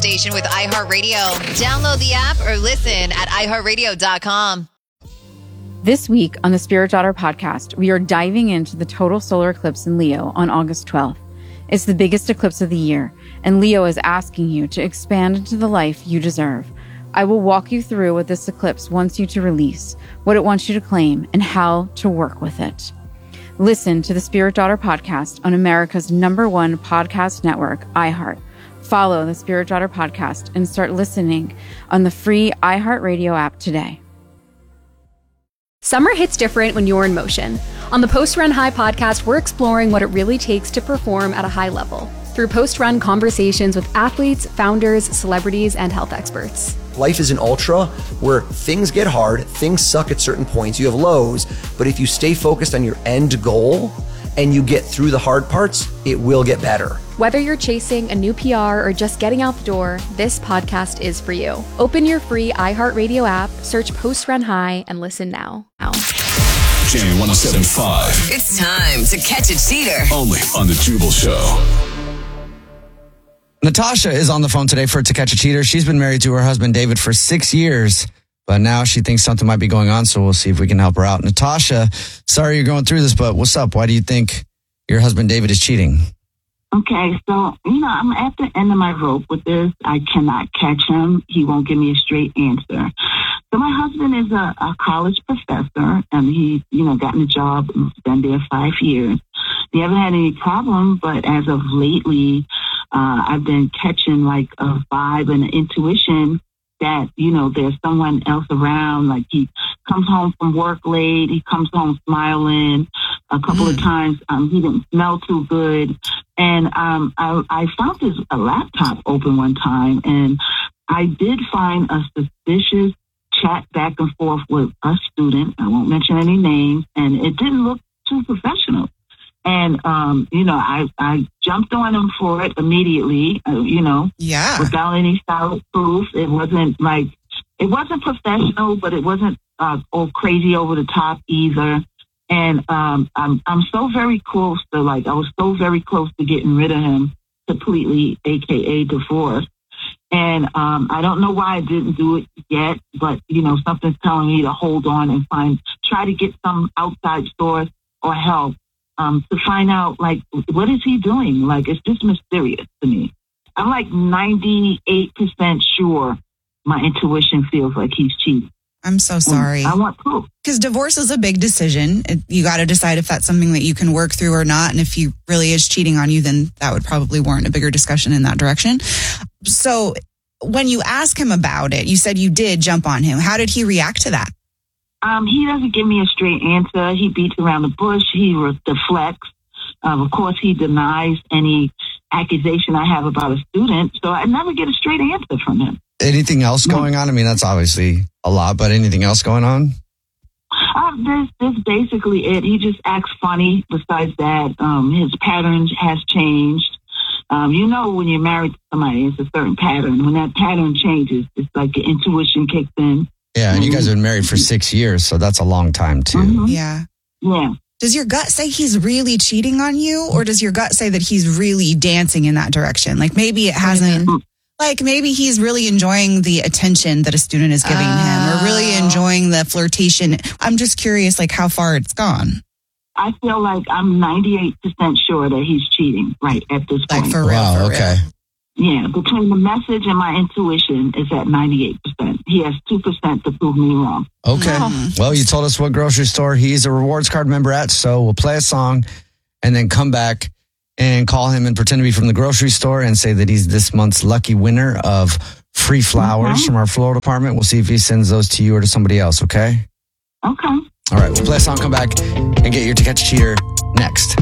Station with iHeartRadio. Download the app or listen at iHeartRadio.com. This week on the Spirit Daughter podcast, we are diving into the total solar eclipse in Leo on August 12th. It's the biggest eclipse of the year, and Leo is asking you to expand into the life you deserve. I will walk you through what this eclipse wants you to release, what it wants you to claim, and how to work with it. Listen to the Spirit Daughter podcast on America's #1 podcast network, iHeart. Follow the Spirit Daughter podcast and start listening on the free iHeartRadio app today. Summer hits different when you're in motion. On the Post Run High podcast, we're exploring what it really takes to perform at a high level through post-run conversations with athletes, founders, celebrities, and health experts. Life is an ultra where things get hard, things suck at certain points, you have lows, but if you stay focused on your end goal and you get through the hard parts, it will get better. Whether you're chasing a new PR or just getting out the door, this podcast is for you. Open your free iHeartRadio app, search Post Run High, and listen now. Jamie 107.5. It's time to catch a cheater. Only on The Jubal Show. Natasha is on the phone today for To Catch a Cheater. She's been married to her husband, David, for 6 years, but now she thinks something might be going on, so we'll see if we can help her out. Natasha, sorry you're going through this, but what's up? Why do you think your husband, David, is cheating? Okay, so, I'm at the end of my rope with this. I cannot catch him. He won't give me a straight answer. So my husband is a college professor, and he, gotten a job and been there 5 years. He haven't had any problem, but as of lately, I've been catching like a vibe and an intuition that, there's someone else around. Like he comes home from work late. He comes home smiling. A couple of times he didn't smell too good. And I found his laptop open one time, and I did find a suspicious chat back and forth with a student. I won't mention any names, and it didn't look too professional. And, I jumped on him for it immediately, without any solid proof. It wasn't professional, but it wasn't all crazy over the top either. And I'm so very close to I was so very close to getting rid of him completely, AKA divorce. And I don't know why I didn't do it yet, but something's telling me to hold on and try to get some outside source or help to find out what is he doing? It's just mysterious to me. I'm 98% sure my intuition feels like he's cheating. I'm so sorry. I want proof. Because divorce is a big decision. You got to decide if that's something that you can work through or not. And if he really is cheating on you, then that would probably warrant a bigger discussion in that direction. So when you ask him about it, you said you did jump on him. How did he react to that? He doesn't give me a straight answer. He beats around the bush. He deflects. Of course, he denies any accusation I have about a student. So I never get a straight answer from him. Anything else going on? I mean, that's obviously a lot, but anything else going on? This basically it. He just acts funny. Besides that, his pattern has changed. When you're married to somebody, it's a certain pattern. When that pattern changes, it's like your intuition kicks in. Yeah, and you guys have been married for 6 years, so that's a long time, too. Mm-hmm. Yeah. Yeah. Does your gut say he's really cheating on you, or does your gut say that he's really dancing in that direction? Maybe it hasn't... maybe he's really enjoying the attention that a student is giving him, or really enjoying the flirtation. I'm just curious, how far it's gone. I feel like I'm 98% sure that he's cheating right at this point. For real. Wow, okay. Yeah, between the message and my intuition is at 98%. He has 2% to prove me wrong. Okay. Well, you told us what grocery store he's a rewards card member at, so we'll play a song and then come back and call him and pretend to be from the grocery store and say that he's this month's lucky winner of free flowers from our floral department. We'll see if he sends those to you or to somebody else, okay? Okay. All right, we'll play a song, come back, and get your To Catch a Cheater next.